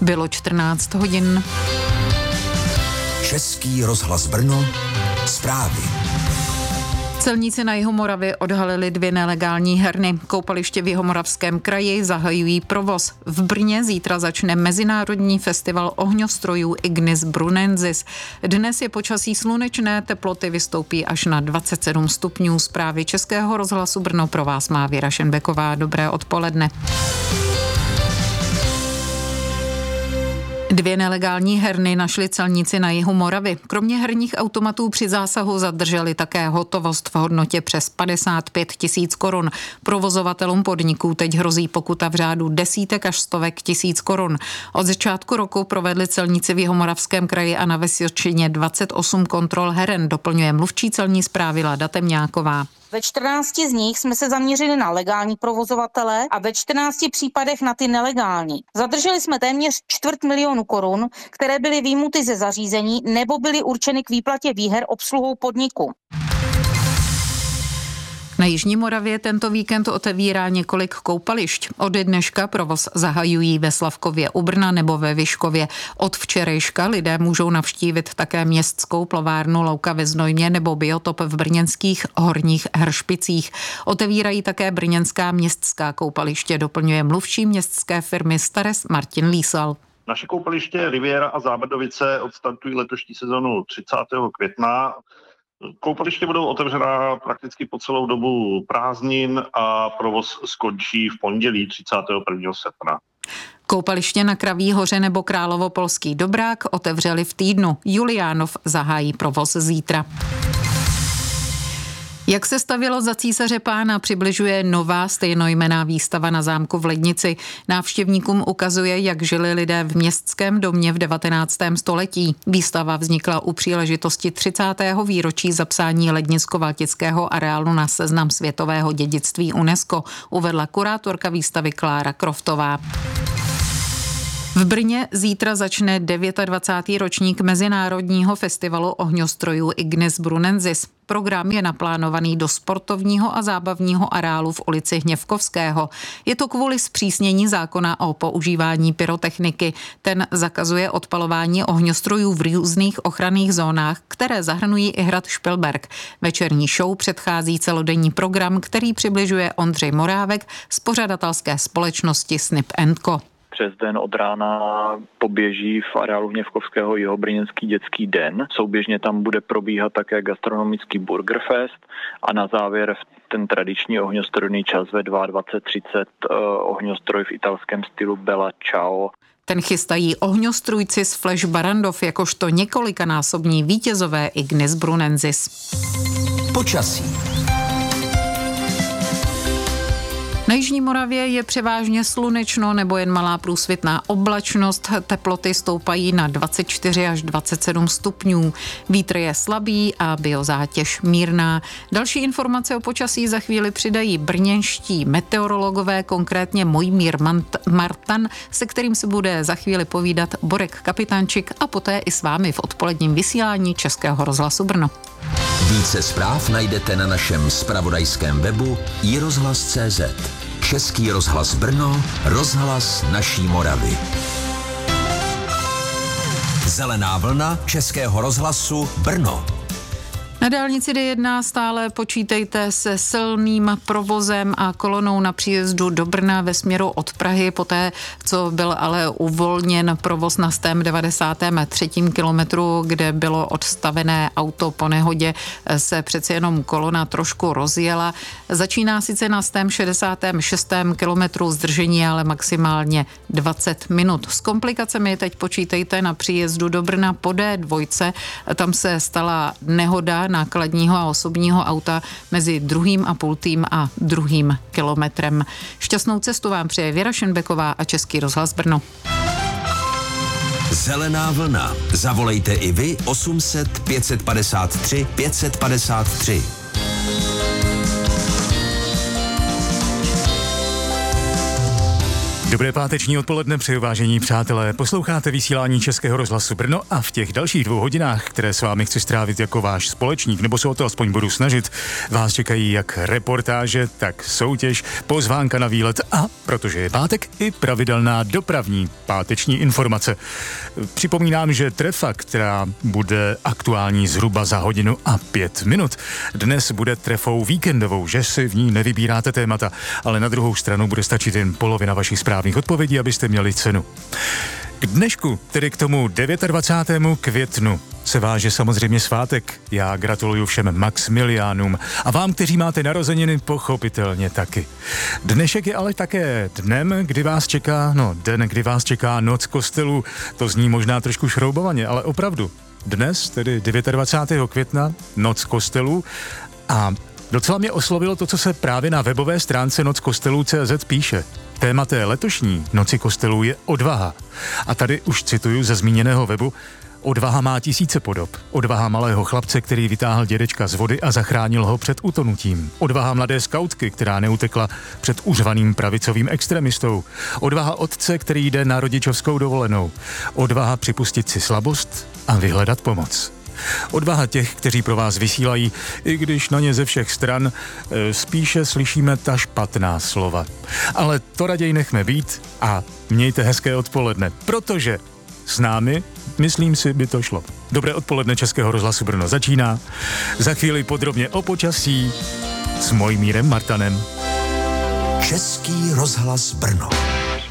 Bylo 14 hodin. Český rozhlas Brno, zprávy. Celníci na Jihomoravě odhalili 2 nelegální herny. Koupaliště v Jihomoravském kraji zahajují provoz. V Brně zítra začne mezinárodní festival ohňostrojů Ignis Brunensis. Dnes je počasí slunečné, teploty vystoupí až na 27 stupňů. Zprávy Českého rozhlasu Brno pro vás má Věra Šenbeková. Dobré odpoledne. 2 nelegální herny našli celníci na jihu Moravy. Kromě herních automatů při zásahu zadrželi také hotovost v hodnotě přes 55 000 korun. Provozovatelům podniků teď hrozí pokuta v řádu desítek až stovek tisíc korun. Od začátku roku provedli celníci v Jihomoravském kraji a na Vysočině 28 kontrol heren, doplňuje mluvčí celní správy Lada Temňáková. Ve 14 z nich jsme se zaměřili na legální provozovatele a ve 14 případech na ty nelegální. Zadrželi jsme téměř 250 000 korun, které byly vyjmuty ze zařízení nebo byly určeny k výplatě výher obsluhou podniku. Na Jižní Moravě tento víkend otevírá několik koupališť. Od dneška provoz zahajují ve Slavkově u Brna nebo ve Vyškově. Od včerejška lidé můžou navštívit také městskou plovárnu Louka ve Znojmě nebo Biotop v brněnských Horních Hršpicích. Otevírají také brněnská městská koupaliště, doplňuje mluvčí městské firmy Stares Martin Lísal. Naše koupaliště Riviera a Zábrdovice odstartují letošní sezonu 30. května. Koupaliště budou otevřená prakticky po celou dobu prázdnin a provoz skončí v pondělí 31. srpna. Koupaliště na Kraví hoře nebo Královopolský Dobrák otevřeli v týdnu. Juliánov zahájí provoz zítra. Jak se stavělo za císaře pána, přibližuje nová stejnojmenná výstava na zámku v Lednici. Návštěvníkům ukazuje, jak žili lidé v městském domě v 19. století. Výstava vznikla u příležitosti 30. výročí zapsání lednicko-valtického areálu na seznam světového dědictví UNESCO, uvedla kurátorka výstavy Klára Kroftová. V Brně zítra začne 29. ročník mezinárodního festivalu ohňostrojů Ignis Brunensis. Program je naplánovaný do sportovního a zábavního areálu v ulici Hněvkovského. Je to kvůli zpřísnění zákona o používání pyrotechniky. Ten zakazuje odpalování ohňostrojů v různých ochranných zónách, které zahrnují i hrad Špilberk. Večerní show předchází celodenní program, který přibližuje Ondřej Morávek z pořadatelské společnosti Snip & Co. Přes den od rána poběží v areálu Hněvkovského Jihobrněnský dětský den. Souběžně tam bude probíhat také gastronomický Burgerfest a na závěr ten tradiční ohňostrojný čas ve 22:30 ohňostroj v italském stylu Bella Ciao. Ten chystají ohňostrůjci z Flash Barrandov jakožto několikanásobní vítězové Ignis Brunensis. Počasí. Na Jižní Moravě je převážně slunečno nebo jen malá průsvitná oblačnost. Teploty stoupají na 24 až 27 stupňů. Vítr je slabý a biozátěž mírná. Další informace o počasí za chvíli přidají brněnští meteorologové, konkrétně Mojmír Martan, se kterým se bude za chvíli povídat Borek Kapitánčik a poté i s vámi v odpoledním vysílání Českého rozhlasu Brno. Více zpráv najdete na našem zpravodajském webu iRozhlas.cz. Český rozhlas Brno, rozhlas naší Moravy. Zelená vlna Českého rozhlasu Brno. Na dálnici D1 stále počítejte se silným provozem a kolonou na příjezdu do Brna ve směru od Prahy, poté co byl ale uvolněn provoz na 193. kilometru, kde bylo odstavené auto po nehodě, se přeci jenom kolona trošku rozjela. Začíná sice na 166. kilometru zdržení, ale maximálně 20 minut. S komplikacemi teď počítejte na příjezdu do Brna po D2. Tam se stala nehoda nákladního a osobního auta mezi 2,5 a 2. kilometrem. Šťastnou cestu vám přeje Věra Šenbeková a Český rozhlas Brno. Zelená vlna. Zavolejte i vy 800 553 553. Dobré páteční odpoledne přeju, vážení přátelé. Posloucháte vysílání Českého rozhlasu Brno a v těch dalších 2 hodinách, které s vámi chci strávit jako váš společník, nebo se o to aspoň budu snažit, vás čekají jak reportáže, tak soutěž, pozvánka na výlet a, protože je pátek, i pravidelná dopravní páteční informace. Připomínám, že trefa, která bude aktuální zhruba za 1:05 minut, dnes bude trefou víkendovou, že si v ní nevybíráte témata, ale na druhou stranu bude stačit jen polovina vašich správných odpovědí, abyste měli cenu. K dnešku, tedy k tomu 29. květnu, se váže samozřejmě svátek. Já gratuluju všem Maxmiliánům a vám, kteří máte narozeniny, pochopitelně taky. Dnešek je ale také den, kdy vás čeká noc kostelů. To zní možná trošku šroubovaně, ale opravdu. Dnes, tedy 29. května, noc kostelů a docela mě oslovilo to, co se právě na webové stránce nockostelů.cz píše. Téma té letošní noci kostelů je odvaha. A tady už cituju ze zmíněného webu: odvaha má tisíce podob. Odvaha malého chlapce, který vytáhl dědečka z vody a zachránil ho před utonutím. Odvaha mladé skautky, která neutekla před uřvaným pravicovým extremistou. Odvaha otce, který jde na rodičovskou dovolenou. Odvaha připustit si slabost a vyhledat pomoc. Odvaha těch, kteří pro vás vysílají, i když na ně ze všech stran spíše slyšíme ta špatná slova. Ale to raději nechme být a mějte hezké odpoledne, protože s námi, myslím si, by to šlo. Dobré odpoledne Českého rozhlasu Brno začíná. Za chvíli podrobně o počasí s Mojmírem Martanem. Český rozhlas Brno.